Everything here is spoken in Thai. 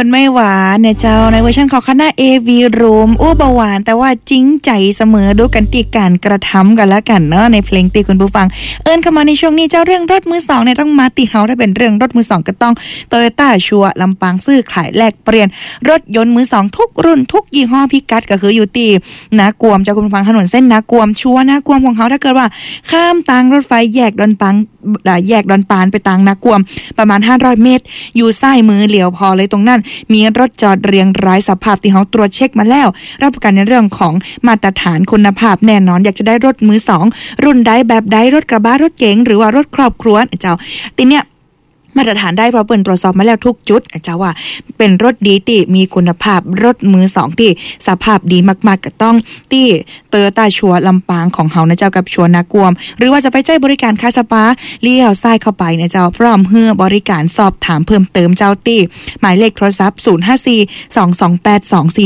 นไม่หวานเนี่ยเจ้าในเวอร์ชันของคณะ AV Room อู้บ่หวานแต่ว่าจริงใจเสมอดูกันที่การกระทำกันแล้วกันเนาะในเพลงตีคุณผู้ฟังเข้ามาในช่วงนี้เจ้าเรื่องรถมือสองเนี่ยต้องมาตีเฮาถ้าเป็นเรื่องรถมือสองก็ต้อง Toyota ชัวร์ลำปางซื้อขายแลกเปลี่ยนรถยนต์มือสองทุกรุ่นทุกยี่ห้อพิกัดก็คืออยู่ที่นากวมเจ้าคุณผู้ฟังถนนเส้นนากวมชัวร์นากวมของเขาถ้าเกิดว่าข้ามทางรถไฟแยกดอนปานไปทางนากวมประมาณ500เมตรอยู่ซ้ายมือเหลียวพอเลยตรงนั้นมีรถจอดเรียงรายสภาพที่เขาตรวจเช็คมาแล้วรับประกันในเรื่องของมาตรฐานคุณภาพแน่นอนอยากจะได้รถมือสองรุ่นใดแบบใดรถกระบะรถเก๋งหรือว่ารถครอบครัวเจ้าทีเนี้ยมาตรฐานได้เพราะเปิ่นตรวจสอบมาแล้วทุกจุดเจ้าว่าเป็นรถดีที่มีคุณภาพรถมือสองที่สภาพดีมากๆก็ต้องที่ Toyota ชัวร์ลำปางของเฮานะเจ้ากับชัวร์นากวมหรือว่าจะไปใช้บริการคาสปาเลี้ยวซ้ายเข้าไปนะเจ้าพร้อมเฮือบริการสอบถามเพิ่มเติมเจ้าที่หมายเลขโทรศัพท์054 228 24